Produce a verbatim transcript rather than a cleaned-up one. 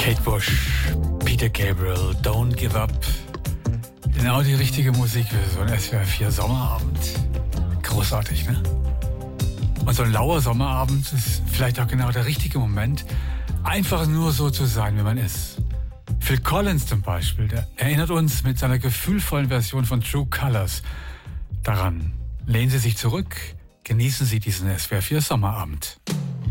Kate Bush, Peter Gabriel, Don't Give Up. Genau die richtige Musik für so einen S W R vier Sommerabend. Großartig, ne? Und so ein lauer Sommerabend ist vielleicht auch genau der richtige Moment, einfach nur so zu sein, wie man ist. Phil Collins zum Beispiel, der erinnert uns mit seiner gefühlvollen Version von True Colors daran. Lehnen Sie sich zurück, genießen Sie diesen S W R vier Sommerabend.